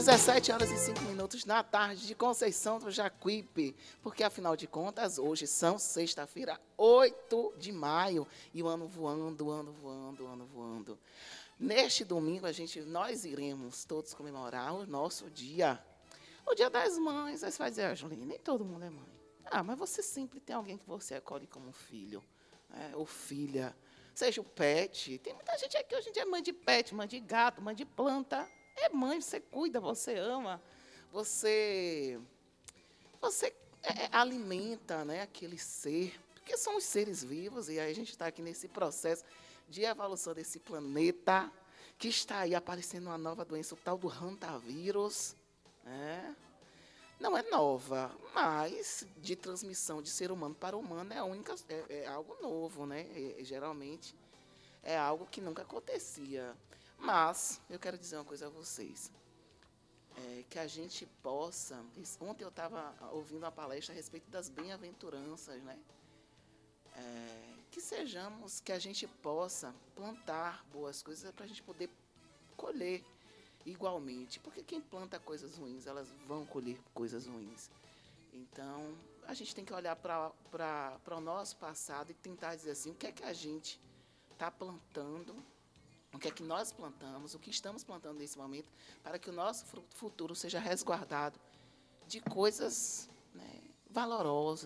17h05 na tarde de Conceição do Jacuípe, porque afinal de contas hoje são sexta-feira, 8 de maio, e o ano voando, o ano voando, o ano voando. Neste domingo nós iremos todos comemorar o nosso dia, o Dia das Mães. Aí você vai dizer, Angeline, nem todo mundo é mãe. Ah, mas você sempre tem alguém que você acolhe como filho, ou filha, seja o pet. Tem muita gente aqui hoje em dia é mãe de pet, mãe de gato, mãe de planta. É mãe, você cuida, você ama, você alimenta, né, aquele ser, porque são os seres vivos, e aí a gente está aqui nesse processo de evolução desse planeta, que está aí aparecendo uma nova doença, o tal do hantavírus, né? Não é nova, mas de transmissão de ser humano para humano é algo novo, né? Geralmente é algo que nunca acontecia. Mas eu quero dizer uma coisa a vocês, que a gente possa. Ontem eu estava ouvindo uma palestra a respeito das bem-aventuranças, né? Que a gente possa plantar boas coisas para a gente poder colher igualmente, porque quem planta coisas ruins, elas vão colher coisas ruins. Então, a gente tem que olhar para o nosso passado e tentar dizer assim, o que é que a gente está plantando, o que é que nós plantamos, o que estamos plantando nesse momento, para que o nosso futuro seja resguardado de coisas, né, valorosas,